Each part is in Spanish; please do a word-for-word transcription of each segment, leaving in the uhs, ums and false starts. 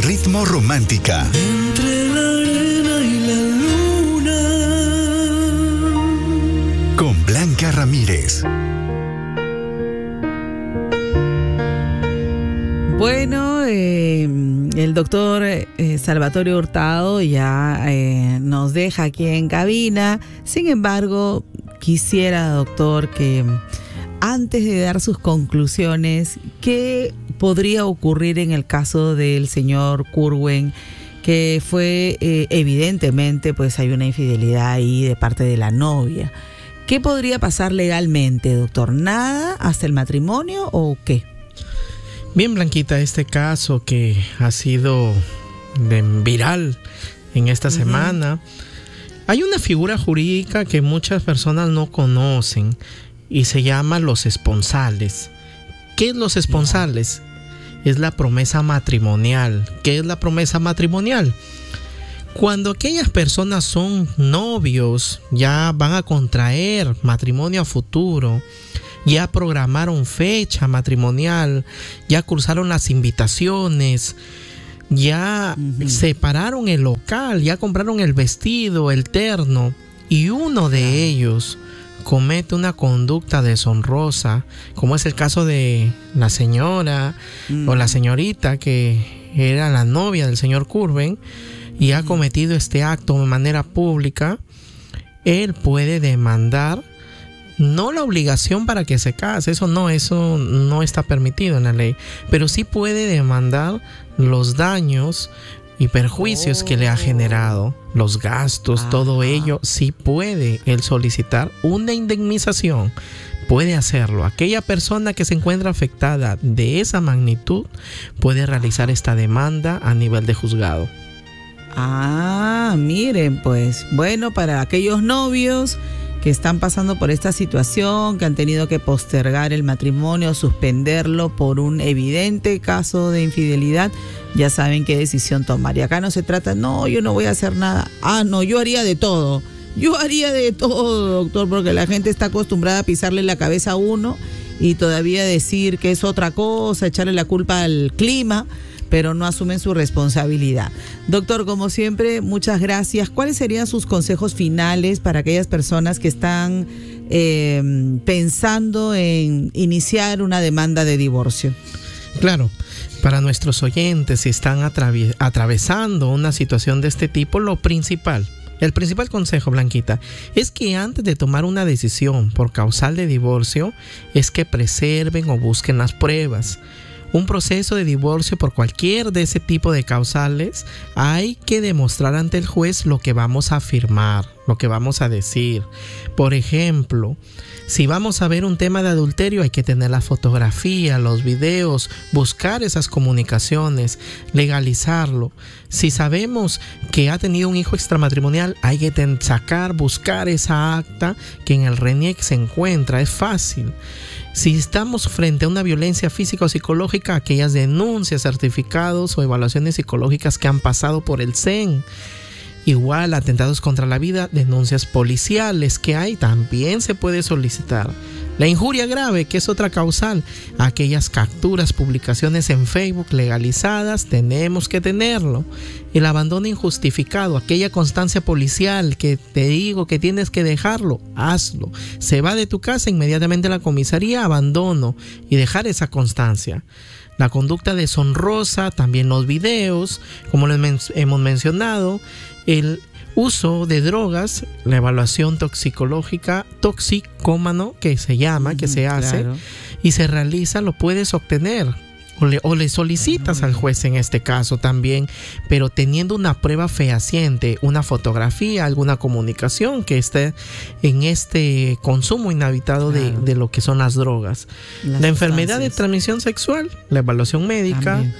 Ritmo Romántica. Entre la arena y la luna. Con Blanca Ramírez. Bueno, eh, el doctor eh, Salvatore Hurtado ya eh, nos deja aquí en cabina. Sin embargo, quisiera, doctor, que antes de dar sus conclusiones, ¿qué podría ocurrir en el caso del señor Curwen? Que fue eh, evidentemente, pues hay una infidelidad ahí de parte de la novia. ¿Qué podría pasar legalmente, doctor? ¿Nada hasta el matrimonio o qué? Bien, Blanquita, este caso que ha sido de viral en esta uh-huh. semana, hay una figura jurídica que muchas personas no conocen y se llama los esponsales. ¿Qué es los esponsales? Yeah. Es la promesa matrimonial. ¿Qué es la promesa matrimonial? Cuando aquellas personas son novios, ya van a contraer matrimonio a futuro, ya programaron fecha matrimonial, ya cruzaron las invitaciones, ya uh-huh. separaron el local, ya compraron el vestido, el terno, y uno de uh-huh. ellos comete una conducta deshonrosa, como es el caso de la señora uh-huh. o la señorita que era la novia del señor Curwen y uh-huh. ha cometido este acto de manera pública. Él puede demandar, no la obligación para que se case, eso no, eso no está permitido en la ley, pero sí puede demandar los daños y perjuicios oh. que le ha generado, los gastos, Ajá. todo ello, sí puede él solicitar una indemnización, puede hacerlo. Aquella persona que se encuentra afectada de esa magnitud puede realizar esta demanda a nivel de juzgado. Ah, miren, pues, bueno, para aquellos novios que están pasando por esta situación, que han tenido que postergar el matrimonio, suspenderlo por un evidente caso de infidelidad, ya saben qué decisión tomar. Y acá no se trata, no, yo no voy a hacer nada. Ah, no, yo haría de todo. Yo haría de todo, doctor, porque la gente está acostumbrada a pisarle la cabeza a uno y todavía decir que es otra cosa, echarle la culpa al clima, pero no asumen su responsabilidad. Doctor, como siempre, muchas gracias. ¿Cuáles serían sus consejos finales para aquellas personas que están eh, pensando en iniciar una demanda de divorcio? Claro, para nuestros oyentes, si están atraves- atravesando una situación de este tipo, lo principal, el principal consejo, Blanquita, es que antes de tomar una decisión por causal de divorcio, es que preserven o busquen las pruebas. Un proceso de divorcio por cualquier de ese tipo de causales, hay que demostrar ante el juez lo que vamos a afirmar, lo que vamos a decir. Por ejemplo, si vamos a ver un tema de adulterio, hay que tener la fotografía, los videos, buscar esas comunicaciones, legalizarlo. Si sabemos que ha tenido un hijo extramatrimonial, hay que ten- sacar, buscar esa acta que en el RENIEC se encuentra, es fácil. Si estamos frente a una violencia física o psicológica, aquellas denuncias, certificados o evaluaciones psicológicas que han pasado por el C E N. Igual, atentados contra la vida, denuncias policiales que hay, también se puede solicitar. La injuria grave, que es otra causal, aquellas capturas, publicaciones en Facebook legalizadas, tenemos que tenerlo. El abandono injustificado, aquella constancia policial que te digo que tienes que dejarlo, hazlo. Se va de tu casa inmediatamente a la comisaría, abandono y dejar esa constancia. La conducta deshonrosa, también los videos, como les men- hemos mencionado, el uso de drogas, la evaluación toxicológica, toxicómano, que se llama, que se hace, claro. y se realiza, lo puedes obtener. O le, o le solicitas al juez en este caso también, pero teniendo una prueba fehaciente, una fotografía, alguna comunicación que esté en este consumo inhabitado claro. de, de lo que son las drogas. Las la enfermedad sustancias. De transmisión sexual, la evaluación médica, también.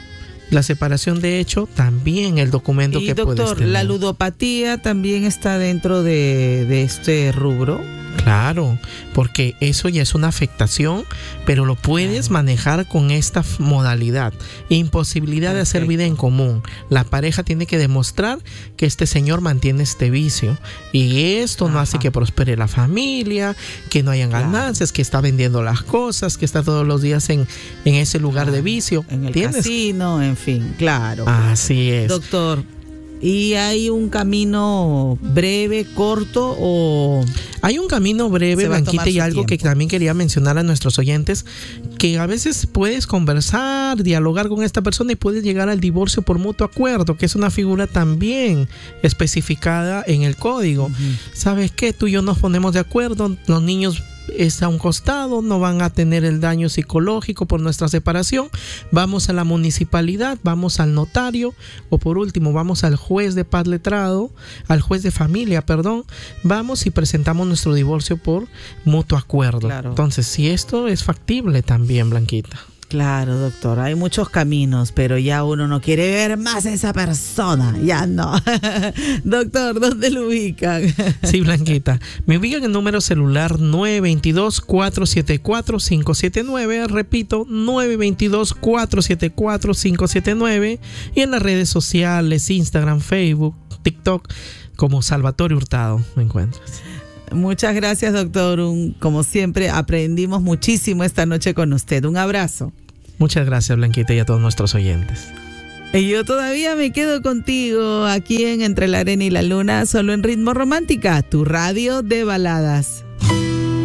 La separación de hecho, también el documento y que doctor, puedes tener. ¿la ludopatía también está dentro de, de este rubro? Claro, porque eso ya es una afectación, pero lo puedes claro. manejar con esta modalidad. Imposibilidad Perfecto. de hacer vida en común. La pareja tiene que demostrar que este señor mantiene este vicio. Y esto Ajá. no hace que prospere la familia, que no hayan claro. ganancias, que está vendiendo las cosas, que está todos los días en, en ese lugar claro. de vicio. En el ¿Entiendes? casino, en fin, claro. Así es. Doctor, ¿y hay un camino breve, corto o...? Hay un camino breve, Blanquita, y algo tiempo. que también quería mencionar a nuestros oyentes, que a veces puedes conversar, dialogar con esta persona y puedes llegar al divorcio por mutuo acuerdo, que es una figura también especificada en el código. Uh-huh. ¿Sabes qué? Tú y yo nos ponemos de acuerdo, los niños está a un costado, no van a tener el daño psicológico por nuestra separación, vamos a la municipalidad, vamos al notario, o por último vamos al juez de paz letrado, al juez de familia, perdón, vamos y presentamos nuestro divorcio por mutuo acuerdo. Claro. Entonces, si esto es factible también, Blanquita. Claro, doctor, hay muchos caminos, pero ya uno no quiere ver más a esa persona, ya no. Doctor, ¿dónde lo ubican? Sí, Blanquita, me ubican en el número celular nueve dos dos, cuatro siete cuatro, cinco siete nueve, repito, nueve dos dos, cuatro siete cuatro, cinco siete nueve, y en las redes sociales, Instagram, Facebook, TikTok, como Salvatore Hurtado me encuentras. Muchas gracias, doctor. Un, como siempre, aprendimos muchísimo esta noche con usted. Un abrazo. Muchas gracias, Blanquita, y a todos nuestros oyentes. Y yo todavía me quedo contigo aquí en Entre la Arena y la Luna, solo en Ritmo Romántica, tu radio de baladas.